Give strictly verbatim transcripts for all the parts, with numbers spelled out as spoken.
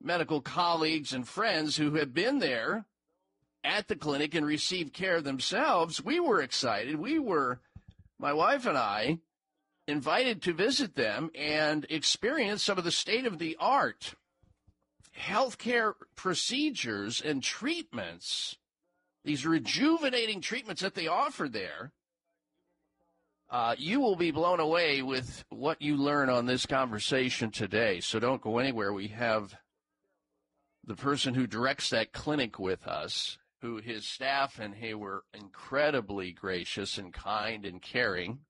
medical colleagues and friends who have been there at the clinic and received care themselves, we were excited. We were, my wife and I, invited to visit them and experience some of the state-of-the-art healthcare procedures and treatments, these rejuvenating treatments that they offer there. Uh, you will be blown away with what you learn on this conversation today, so don't go anywhere. We have the person who directs that clinic with us, who his staff and he were incredibly gracious and kind and caring.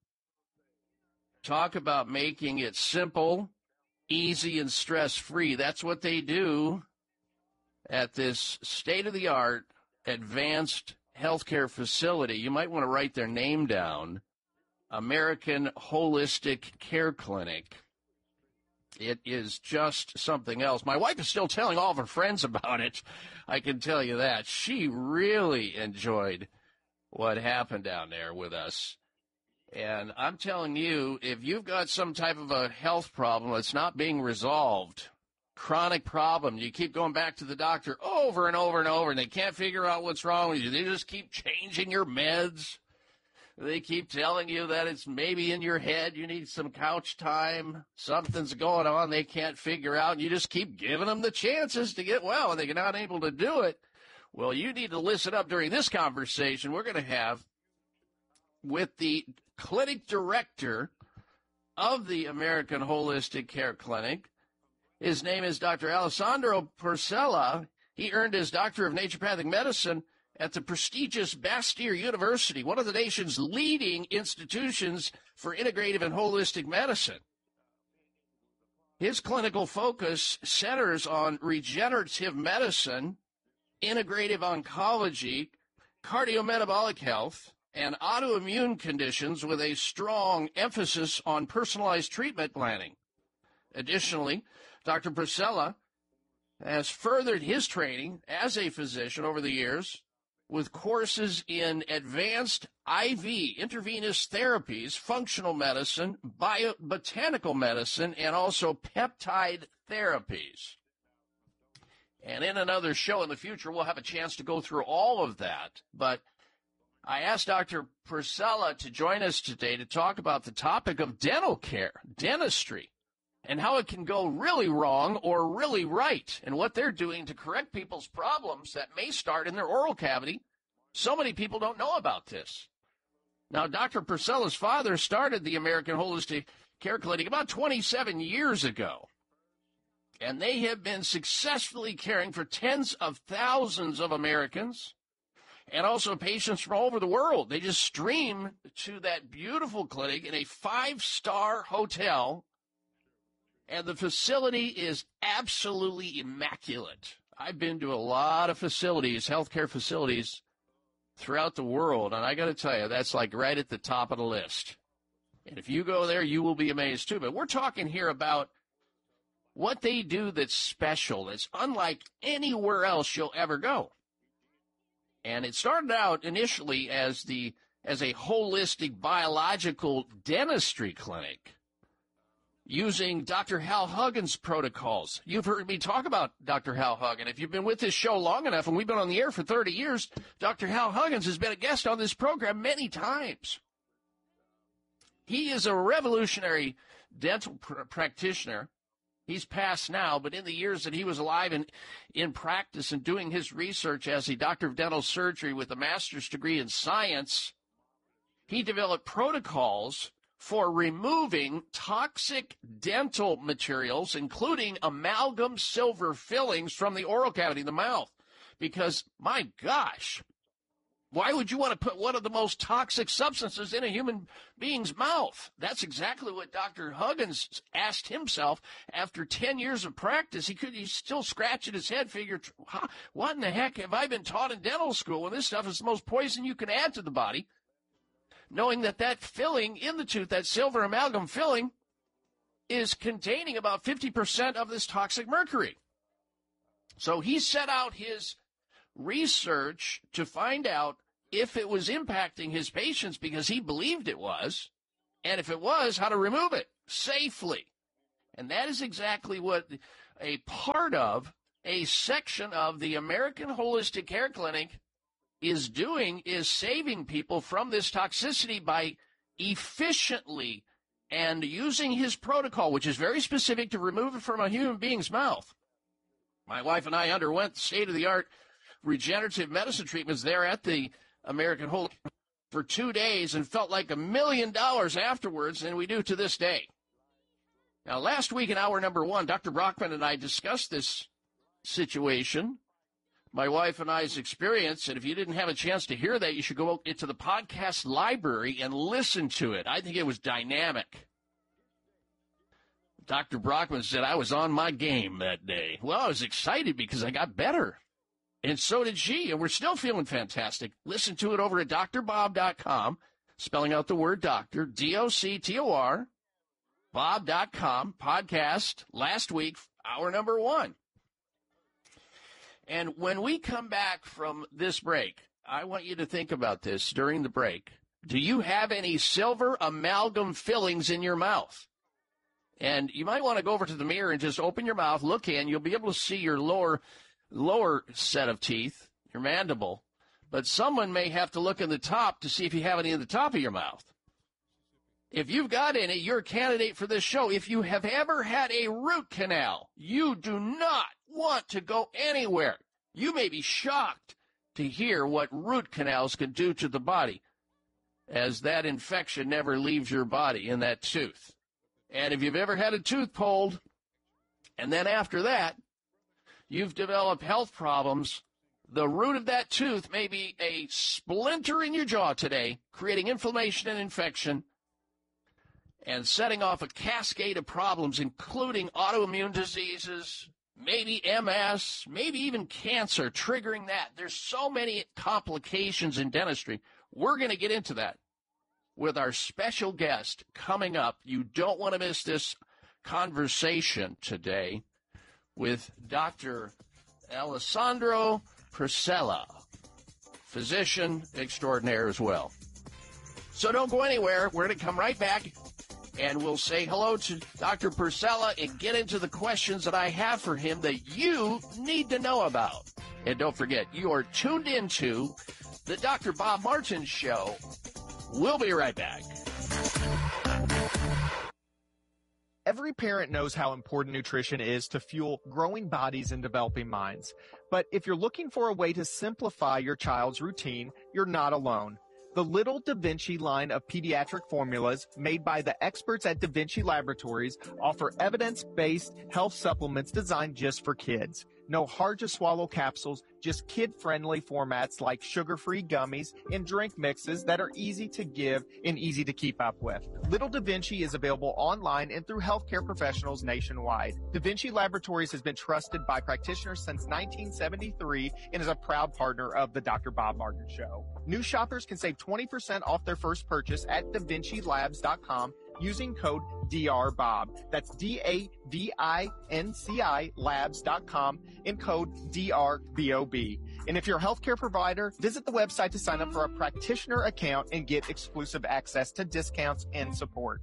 Talk about making it simple, easy, and stress-free. That's what they do at this state-of-the-art advanced healthcare facility. You might want to write their name down, American Holistic Care Clinic. It is just something else. My wife is still telling all of her friends about it. I can tell you that. She really enjoyed what happened down there with us. And I'm telling you, if you've got some type of a health problem that's not being resolved, chronic problem, you keep going back to the doctor over and over and over, and they can't figure out what's wrong with you. They just keep changing your meds. They keep telling you that it's maybe in your head, you need some couch time, something's going on they can't figure out, and you just keep giving them the chances to get well, and they're not able to do it. Well, you need to listen up during this conversation we're going to have with the clinic director of the American Holistic Care Clinic. His name is Doctor Alessandro Porcella. He earned his Doctor of Naturopathic Medicine at the prestigious Bastyr University, one of the nation's leading institutions for integrative and holistic medicine. His clinical focus centers on regenerative medicine, integrative oncology, cardiometabolic health, and autoimmune conditions with a strong emphasis on personalized treatment planning. Additionally, Doctor Porcella has furthered his training as a physician over the years with courses in advanced I V, intravenous therapies, functional medicine, bio, botanical medicine, and also peptide therapies. And in another show in the future, we'll have a chance to go through all of that. But I asked Doctor Porcella to join us today to talk about the topic of dental care, dentistry, and how it can go really wrong or really right, and what they're doing to correct people's problems that may start in their oral cavity. So many people don't know about this. Now, Doctor Porcella's father started the American Holistic Care Clinic about twenty-seven years ago, and they have been successfully caring for tens of thousands of Americans and also patients from all over the world. They just stream to that beautiful clinic in a five-star hotel, and the facility is absolutely immaculate. I've been to a lot of facilities, healthcare facilities, throughout the world, and I got to tell you, that's like right at the top of the list. And if you go there, you will be amazed too. But we're talking here about what they do that's special, that's unlike anywhere else you'll ever go. And it started out initially as the as a holistic biological dentistry clinic, using Doctor Hal Huggins protocols. You've heard me talk about Doctor Hal Huggins. If you've been with this show long enough, and we've been on the air for thirty years, Doctor Hal Huggins has been a guest on this program many times. He is a revolutionary dental pr- practitioner. He's passed now, but in the years that he was alive and in practice and doing his research as a doctor of dental surgery with a master's degree in science, he developed protocols for removing toxic dental materials, including amalgam silver fillings from the oral cavity, the mouth. Because, my gosh, why would you want to put one of the most toxic substances in a human being's mouth? That's exactly what Doctor Huggins asked himself after ten years of practice. He could, he's still scratching his head, figured, what in the heck have I been taught in dental school when this stuff is the most poison you can add to the body? Knowing that that filling in the tooth, that silver amalgam filling, is containing about fifty percent of this toxic mercury. So he set out his research to find out if it was impacting his patients, because he believed it was, and if it was, how to remove it safely. And that is exactly what a part of a section of the American Holistic Care Clinic is doing is saving people from this toxicity by efficiently and using his protocol, which is very specific to remove it from a human being's mouth. My wife and I underwent state-of-the-art regenerative medicine treatments there at the American Holistic for two days and felt like a million dollars afterwards, and we do to this day. Now, last week in hour number one, Doctor Brockman and I discussed this situation, my wife and I's experience, and if you didn't have a chance to hear that, you should go into the podcast library and listen to it. I think it was dynamic. Doctor Brockman said I was on my game that day. Well, I was excited because I got better, and so did she, and we're still feeling fantastic. Listen to it over at D R bob dot com, spelling out the word doctor, D O C T O R, bob dot com, podcast last week, hour number one. And when we come back from this break, I want you to think about this during the break. Do you have any silver amalgam fillings in your mouth? And you might want to go over to the mirror and just open your mouth, look in. You'll be able to see your lower lower set of teeth, your mandible. But someone may have to look in the top to see if you have any in the top of your mouth. If you've got any, you're a candidate for this show. If you have ever had a root canal, you do not want to go anywhere. You may be shocked to hear what root canals can do to the body, as that infection never leaves your body in that tooth. And if you've ever had a tooth pulled, and then after that, you've developed health problems, the root of that tooth may be a splinter in your jaw today, creating inflammation and infection, and setting off a cascade of problems, including autoimmune diseases, maybe M S, maybe even cancer, triggering that. There's so many complications in dentistry. We're going to get into that with our special guest coming up. You don't want to miss this conversation today with Doctor Alessandro Perisella, physician extraordinaire as well. So don't go anywhere. We're going to come right back, and we'll say hello to Doctor Perisella and get into the questions that I have for him that you need to know about. And don't forget, you are tuned into the Doctor Bob Martin Show. We'll be right back. Every parent knows how important nutrition is to fuel growing bodies and developing minds. But if you're looking for a way to simplify your child's routine, you're not alone. The Little Da Vinci line of pediatric formulas made by the experts at Da Vinci Laboratories offer evidence-based health supplements designed just for kids. No hard-to-swallow capsules, just kid-friendly formats like sugar-free gummies and drink mixes that are easy to give and easy to keep up with. Little Da Vinci is available online and through healthcare professionals nationwide. Da Vinci Laboratories has been trusted by practitioners since nineteen seventy-three and is a proud partner of the Doctor Bob Martin Show. New shoppers can save twenty percent off their first purchase at Da Vinci Labs dot com using code D R Bob. That's D A V I N C I labs dot com and code D R B O B. And if you're a healthcare provider, visit the website to sign up for a practitioner account and get exclusive access to discounts and support.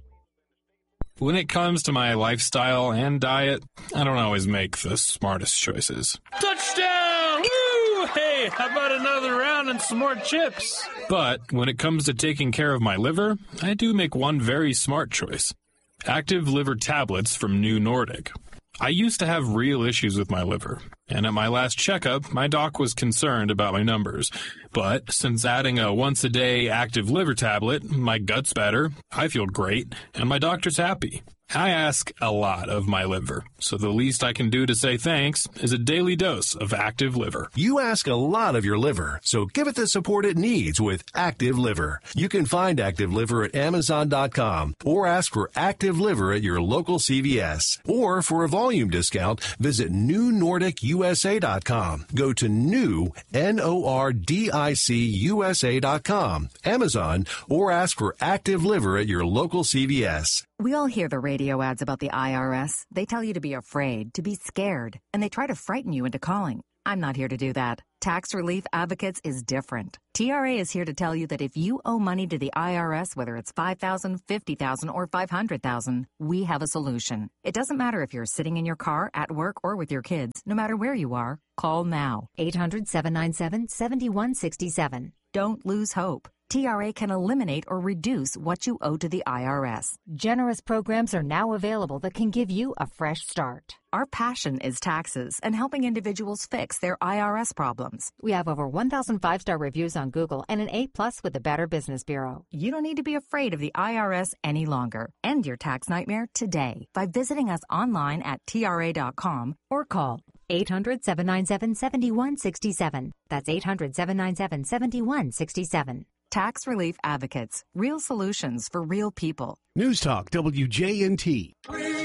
When it comes to my lifestyle and diet, I don't always make the smartest choices. Touchdown! Woo! Hey, how about another round and some more chips? But when it comes to taking care of my liver, I do make one very smart choice. Active liver tablets from New Nordic. I used to have real issues with my liver, and at my last checkup, my doc was concerned about my numbers. But since adding a once-a-day active liver tablet, my gut's better, I feel great, and my doctor's happy. I ask a lot of my liver, so the least I can do to say thanks is a daily dose of Active Liver. You ask a lot of your liver, so give it the support it needs with Active Liver. You can find Active Liver at Amazon dot com or ask for Active Liver at your local C V S. Or for a volume discount, visit New Nordic U S A dot com. Go to new, N O R D I C U S A dot com, Amazon, or ask for Active Liver at your local C V S. We all hear the radio ads about the I R S. They tell you to be afraid, to be scared, and they try to frighten you into calling. I'm not here to do that. Tax Relief Advocates is different. T R A is here to tell you that if you owe money to the I R S, whether it's five thousand dollars, fifty thousand dollars, or five hundred thousand dollars, we have a solution. It doesn't matter if you're sitting in your car, at work, or with your kids. No matter where you are, call now. eight hundred, seven nine seven, seven one six seven. Don't lose hope. T R A can eliminate or reduce what you owe to the I R S. Generous programs are now available that can give you a fresh start. Our passion is taxes and helping individuals fix their I R S problems. We have over one thousand five-star reviews on Google and an A plus with the Better Business Bureau. You don't need to be afraid of the I R S any longer. End your tax nightmare today by visiting us online at T R A dot com or call eight hundred, seven nine seven, seven one six seven. That's eight hundred, seven nine seven, seven one six seven. Tax Relief Advocates. Real solutions for real people. News Talk W J N T.